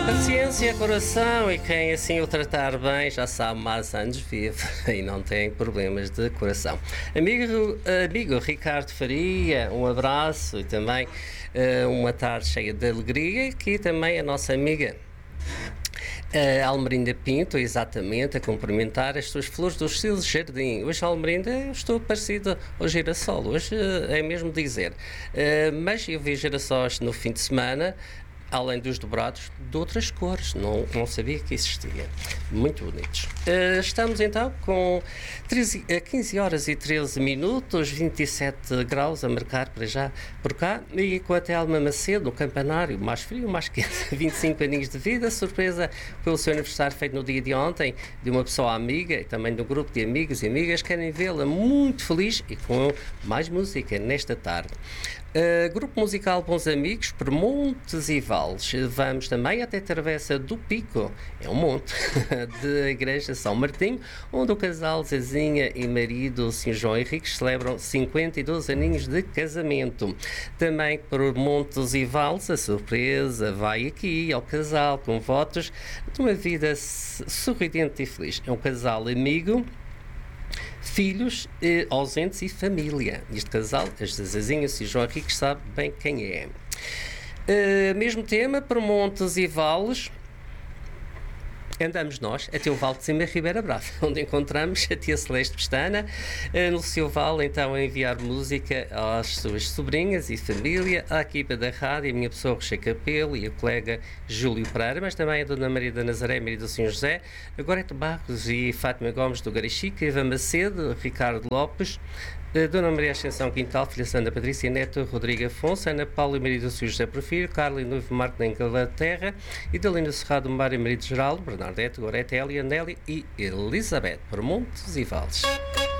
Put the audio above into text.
Paciência, coração, e quem assim o tratar bem já sabe mais anos vive e não tem problemas de coração. Amigo Ricardo Faria, um abraço e também uma tarde cheia de alegria. Aqui também a nossa amiga Almerinda Pinto, exatamente, a cumprimentar as suas flores do seu jardim. Hoje, Almerinda, eu estou parecido ao girassol, hoje é mesmo dizer. Mas eu vi girassóis no fim de semana, além dos dobrados, de outras cores. Não sabia que existia. Muito bonitos. Estamos então com 15 horas e 13 minutos, 27 graus a marcar para já por cá, e com a Telma Macedo, no campanário, mais frio, mais quente, 25 aninhos de vida, surpresa pelo seu aniversário feito no dia de ontem, de uma pessoa amiga e também de um grupo de amigos e amigas, querem vê-la muito feliz e com mais música nesta tarde. Grupo musical Bons Amigos, por Montes e Vales. Vamos também até Travessa do Pico, é um monte, de Igreja São Martinho, onde o casal Zezinha e marido, o Sr. João Henriques, celebram 52 aninhos de casamento. Também por Montes e Vales, a surpresa vai aqui ao casal com votos de uma vida sorridente e feliz. É um casal amigo, filhos ausentes e família. Este casal, as Zezinhas e João Henriques, sabe bem quem é. Mesmo tema, para Montes e Vales, andamos nós até o Vale de Cima, Ribeira Brava, onde encontramos a tia Celeste Pestana, no seu vale, então, a enviar música às suas sobrinhas e família, à equipa da rádio, a minha pessoa, Rocha Capelo, e o colega Júlio Pereira, mas também a Dona Maria da Nazaré, Maria do São José, a Gorete Barros e Fátima Gomes do Garichica, Eva Macedo, Ricardo Lopes, Dona Maria Ascensão Quintal, filha Sandra Patrícia Neto, Rodrigo Afonso, Ana Paula e Maria do São José Profiro, Carla e Noivo Marco da Inglaterra, e Dalina Serrado, Mário e Maria de Geraldo, Bernadette, Gorete, Elia, Nelly e Elizabeth, por Montes e Vales.